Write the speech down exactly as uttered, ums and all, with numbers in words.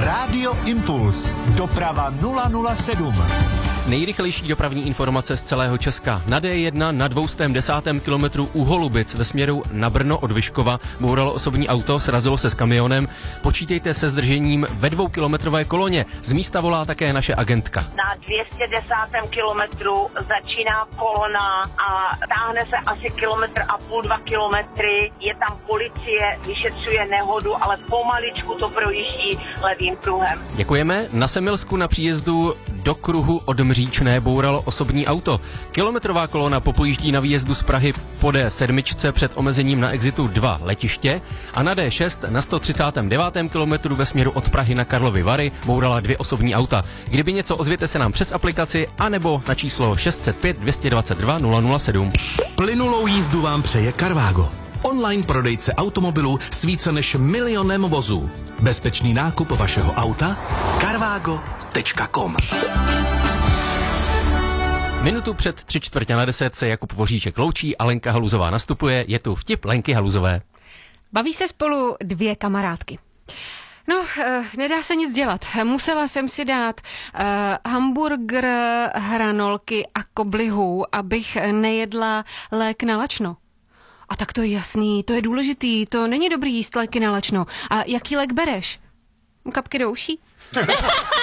Rádio Impuls. Doprava nula nula sedm. Nejrychlejší dopravní informace z celého Česka. Na D jedna na dvěstě deset kilometrů u Holubic ve směru na Brno od Vyškova bouralo osobní auto, srazilo se s kamionem. Počítejte se zdržením ve dvoukilometrové koloně. Z místa volá také naše agentka. Na dvě stě deset kilometrů začíná kolona a táhne se asi kilometr a půl, dva kilometry. Je tam policie, vyšetřuje nehodu, ale pomaličku to projíždí levým pruhem. Děkujeme. Na Semilsku na příjezdu do kruhu od Mříčné bouralo osobní auto. Kilometrová kolona popojíždí na výjezdu z Prahy po D sedm před omezením na exitu dva letiště a na D šest na sto třicátém devátém kilometru ve směru od Prahy na Karlovy Vary bourala dvě osobní auta. Kdyby něco, ozvěte se nám přes aplikaci anebo na číslo šest set pět dvě dvacet dva nula nula sedm. Plynulou jízdu vám přeje Carvago. Online prodejce automobilů s více než milionem vozů. Bezpečný nákup vašeho auta? carvago tečka com. Minutu před tři čtvrtě na deset se Jakub Voříček loučí a Lenka Haluzová nastupuje. Je tu vtip Lenky Haluzové. Baví se spolu dvě kamarádky. No, uh, nedá se nic dělat. Musela jsem si dát uh, hamburger, hranolky a koblihu, abych nejedla lék na lačno. A tak to je jasný, to je důležitý, to není dobrý jíst léky na lačno. A jaký lék bereš? Kapky do uší?